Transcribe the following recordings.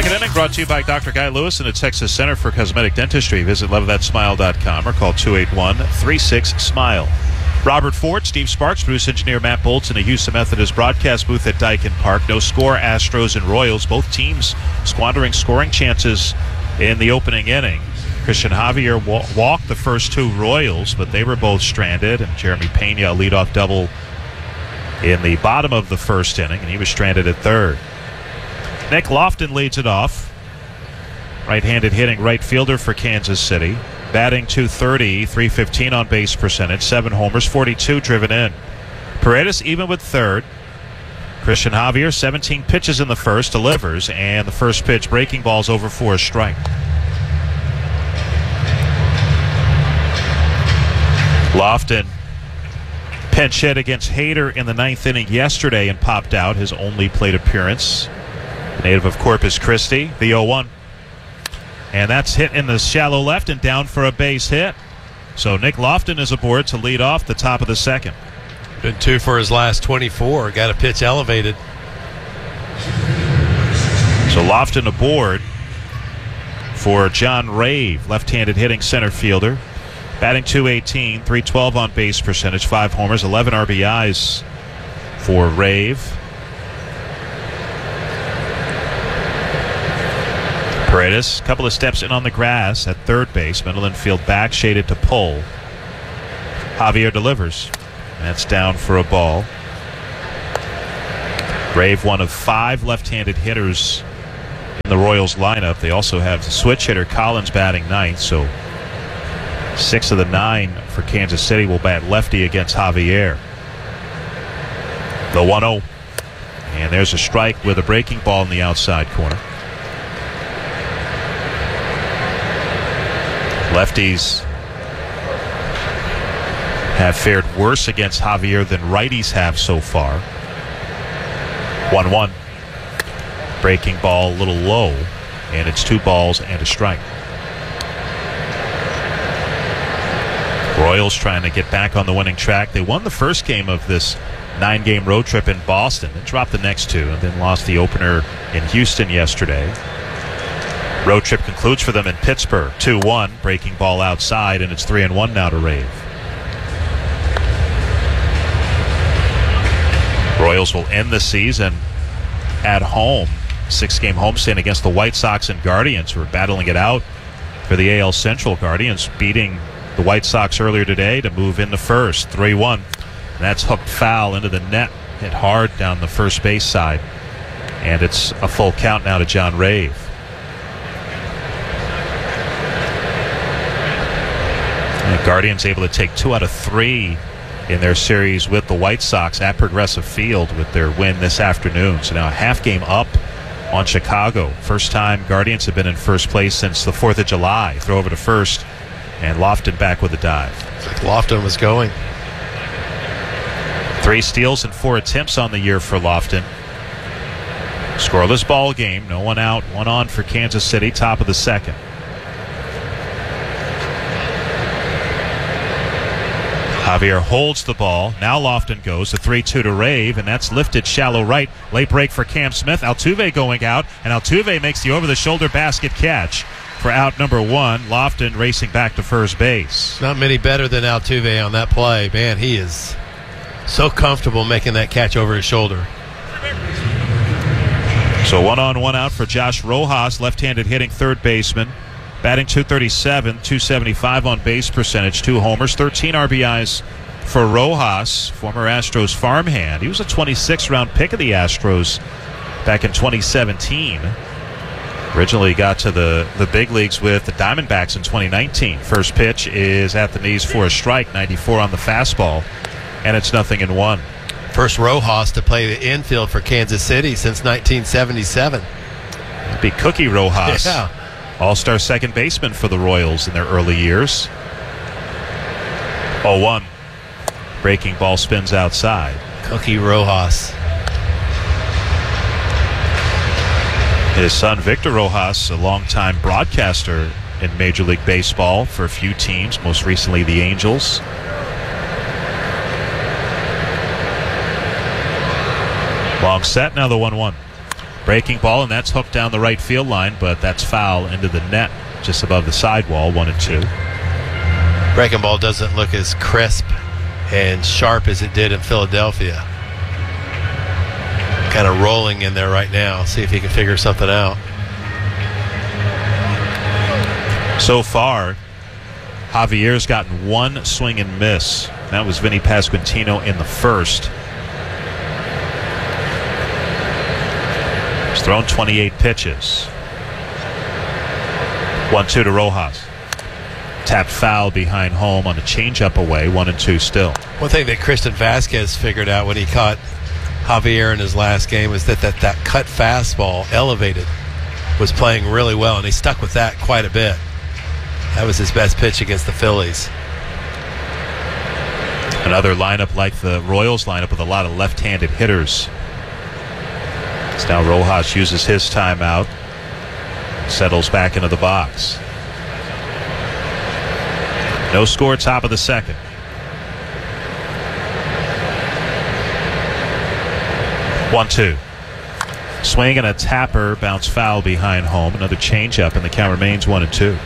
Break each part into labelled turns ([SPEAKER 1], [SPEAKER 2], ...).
[SPEAKER 1] Second inning brought to you by Dr. Guy Lewis and the Texas Center for Cosmetic Dentistry. Visit lovethatsmile.com or call 281-36-SMILE. Robert Ford, Steve Sparks, producer engineer Matt Bolts in the Houston Methodist broadcast booth at Dyken Park. No score, Astros and Royals. Both teams squandering scoring chances in the opening inning. Christian Javier walked the first two Royals, but they were both stranded. And Jeremy Pena, a leadoff double in the bottom of the first inning, and he was stranded at third. Nick Lofton leads it off. Right-handed hitting right fielder for Kansas City. Batting .230, .315 on base percentage, 7 homers, 42 driven in. Paredes even with third. Christian Javier, 17 pitches in the first, delivers, and the first pitch, breaking ball's over for a strike. Lofton pinch hit against Hader in the ninth inning yesterday and popped out, his only plate appearance. Native of Corpus Christi, the 0-1. And that's hit in the shallow left and down for a base hit. So Nick Lofton is aboard to lead off the top of the second.
[SPEAKER 2] Been 2 for his last 24. Got a pitch elevated.
[SPEAKER 1] So Lofton aboard for John Rave, left-handed hitting center fielder. Batting .218, .312 on base percentage, 5 homers, 11 RBIs for Rave. Paredes, a couple of steps in on the grass at third base. Middle infield back, shaded to pull. Javier delivers. That's down for a ball. Rave, one of 5 left-handed hitters in the Royals lineup. They also have the switch hitter Collins batting ninth, so 6 of the 9 for Kansas City will bat lefty against Javier. The 1-0. And there's a strike with a breaking ball in the outside corner. Lefties have fared worse against Javier than righties have so far. 1-1. Breaking ball a little low, and it's 2 balls and a strike. Royals trying to get back on the winning track. They won the first game of this 9-game road trip in Boston and dropped the next 2, and then lost the opener in Houston yesterday. Road trip concludes for them in Pittsburgh. 2-1, breaking ball outside, and it's 3-1 now to Rave. Royals will end the season at home. 6-game homestand against the White Sox and Guardians, who are battling it out for the AL Central. Guardians beating the White Sox earlier today to move into first. 3-1. And that's hooked foul into the net. Hit hard down the first base side. And it's a full count now to John Rave. The Guardians able to take 2 out of 3 in their series with the White Sox at Progressive Field with their win this afternoon. So now a half game up on Chicago. First time Guardians have been in first place since the 4th of July. Throw over to first, and Lofton back with a dive.
[SPEAKER 2] It's like Lofton was going.
[SPEAKER 1] 3 steals and 4 attempts on the year for Lofton. Scoreless ball game. No one out, 1 on for Kansas City. Top of the second. Javier holds the ball. Now Lofton goes. The 3-2 to Rave, and that's lifted shallow right. Late break for Cam Smith. Altuve going out, and Altuve makes the over-the-shoulder basket catch for out number 1. Lofton racing back to first base.
[SPEAKER 2] Not many better than Altuve on that play. Man, he is so comfortable making that catch over his shoulder.
[SPEAKER 1] So 1 on, 1 out for Josh Rojas, left-handed hitting third baseman. Batting .237, .275 on base percentage, 2 homers, 13 RBIs for Rojas, former Astros farmhand. He was a 26th-round pick of the Astros back in 2017. Originally got to the big leagues with the Diamondbacks in 2019. First pitch is at the knees for a strike, 94 on the fastball, and it's 0-1.
[SPEAKER 2] First Rojas to play the infield for Kansas City since 1977.
[SPEAKER 1] It'd be Cookie Rojas.
[SPEAKER 2] Yeah.
[SPEAKER 1] All-star second baseman for the Royals in their early years. 0-1. Breaking ball spins outside.
[SPEAKER 2] Cookie Rojas.
[SPEAKER 1] His son, Victor Rojas, a longtime broadcaster in Major League Baseball for a few teams, most recently the Angels. Long set, now the 1-1. Breaking ball, and that's hooked down the right field line, but that's foul into the net just above the sidewall, 1-2.
[SPEAKER 2] Breaking ball doesn't look as crisp and sharp as it did in Philadelphia. Kind of rolling in there right now. See if he can figure something out.
[SPEAKER 1] So far, Javier's gotten one swing and miss. That was Vinny Pasquantino in the first. He's thrown 28 pitches. 1-2 to Rojas. Tapped foul behind home on a changeup away, 1-2 still.
[SPEAKER 2] One thing that Christian Vasquez figured out when he caught Javier in his last game was that cut fastball, elevated, was playing really well, and he stuck with that quite a bit. That was his best pitch against the Phillies.
[SPEAKER 1] Another lineup like the Royals lineup with a lot of left-handed hitters. So now Rojas uses his timeout, settles back into the box. No score, top of the second. One-two. Swing and a tapper, bounce foul behind home. Another changeup, and the count remains 1-2.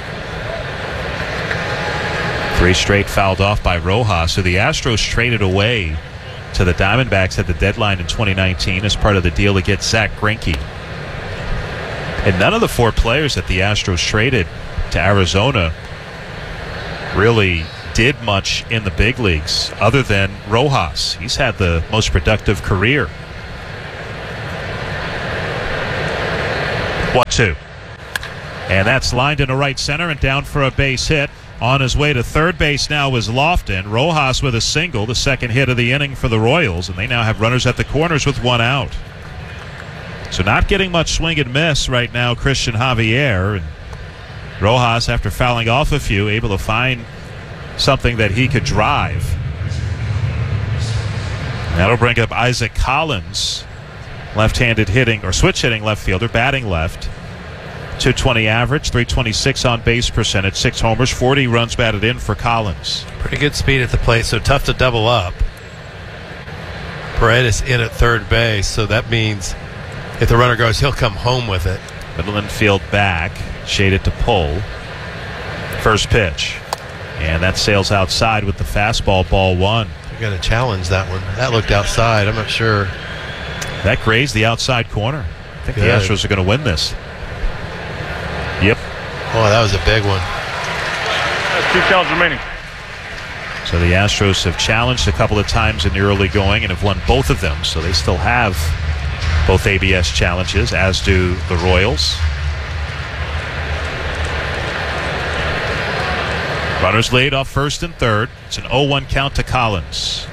[SPEAKER 1] 3 straight fouled off by Rojas, who the Astros traded away to the Diamondbacks at the deadline in 2019 as part of the deal to get Zach Greinke. And none of the 4 players that the Astros traded to Arizona really did much in the big leagues other than Rojas. He's had the most productive career. 1-2. And that's lined into right center and down for a base hit. On his way to third base now is Lofton. Rojas with a single, the second hit of the inning for the Royals, and they now have runners at the corners with 1 out. So not getting much swing and miss right now, Christian Javier. And Rojas, after fouling off a few, able to find something that he could drive. And that'll bring up Isaac Collins, left-handed hitting, or switch hitting left fielder, batting left. 220 average, 326 on base percentage, 6 homers, 40 runs batted in for Collins.
[SPEAKER 2] Pretty good speed at the plate, so tough to double up. Paredes in at third base, so that means if the runner goes, he'll come home with it.
[SPEAKER 1] Middle infield back, shaded to pull. First pitch. And that sails outside with the fastball, ball 1.
[SPEAKER 2] You got to challenge that one. That looked outside. I'm not sure.
[SPEAKER 1] That grazed the outside corner. I think the Astros are going to win this. Yep.
[SPEAKER 2] Oh, that was a big one.
[SPEAKER 3] 2 counts remaining.
[SPEAKER 1] So the Astros have challenged a couple of times in the early going and have won both of them. So they still have both ABS challenges, as do the Royals. Runners laid off first and third. It's an 0-1 count to Collins.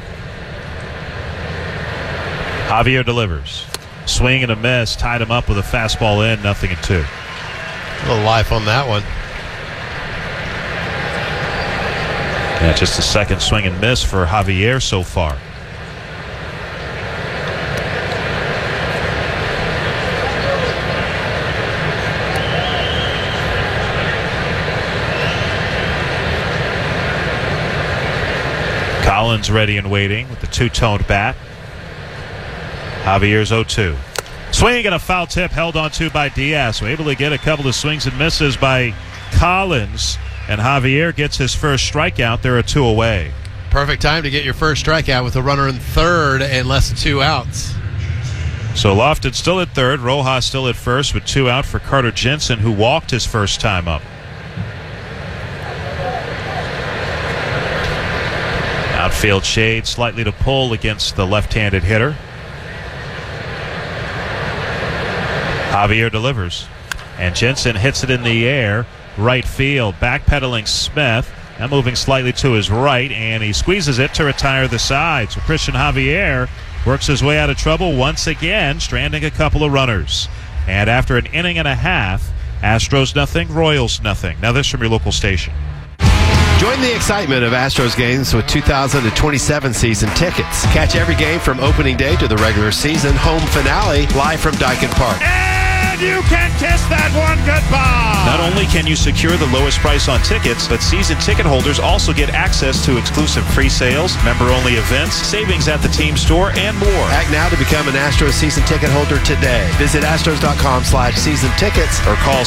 [SPEAKER 1] Javier delivers. Swing and a miss. Tied him up with a fastball in. 0-2.
[SPEAKER 2] A little life on that one.
[SPEAKER 1] Yeah, just a second swing and miss for Javier so far. Collins ready and waiting with the 2-toned bat. Javier's 0-2. Swing and a foul tip held on to by Diaz. So able to get a couple of swings and misses by Collins. And Javier gets his first strikeout. There are 2 away.
[SPEAKER 2] Perfect time to get your first strikeout with a runner in third and less than 2 outs.
[SPEAKER 1] So Lofton still at third. Rojas still at first with 2 out for Carter Jensen, who walked his first time up. Outfield shade slightly to pull against the left-handed hitter. Javier delivers. And Jensen hits it in the air. Right field. Backpedaling Smith. Now moving slightly to his right. And he squeezes it to retire the side. So Christian Javier works his way out of trouble once again, stranding a couple of runners. And after an inning and a half, Astros nothing, Royals nothing. Now this from your local station.
[SPEAKER 2] Join the excitement of Astros games with 2027 season tickets. Catch every game from opening day to the regular season home finale live from Daikin Park.
[SPEAKER 1] And you can kiss that one goodbye. Not only can you secure the lowest price on tickets, but season ticket holders also get access to exclusive free sales, member-only events, savings at the team store, and more.
[SPEAKER 2] Act now to become an Astros season ticket holder today. Visit Astros.com/season tickets
[SPEAKER 1] or call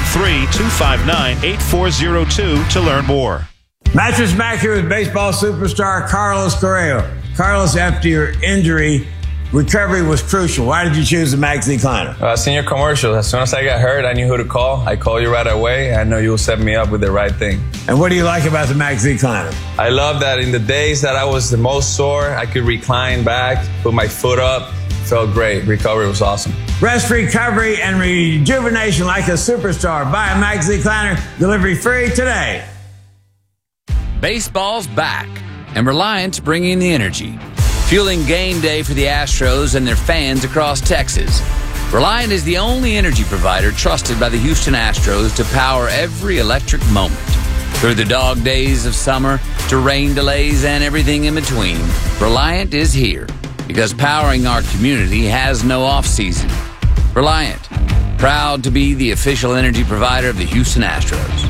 [SPEAKER 1] 713-259-8402 to learn more.
[SPEAKER 4] Mattress Mac here with baseball superstar Carlos Correa. Carlos, after your injury, recovery was crucial. Why did you choose the Max Decliner?
[SPEAKER 5] I seen your commercial. As soon as I got hurt, I knew who to call. I called you right away. I know you'll set me up with the right thing.
[SPEAKER 4] And what do you like about the Max Decliner?
[SPEAKER 5] I love that in the days that I was the most sore, I could recline back, put my foot up. Felt great. Recovery was awesome.
[SPEAKER 4] Rest, recovery, and rejuvenation like a superstar. Buy a Max Decliner. Delivery free today.
[SPEAKER 6] Baseball's back, and Reliant's bringing the energy, fueling game day for the Astros and their fans across Texas. Reliant is the only energy provider trusted by the Houston Astros to power every electric moment. Through the dog days of summer to rain delays and everything in between, Reliant is here because powering our community has no off-season. Reliant, proud to be the official energy provider of the Houston Astros.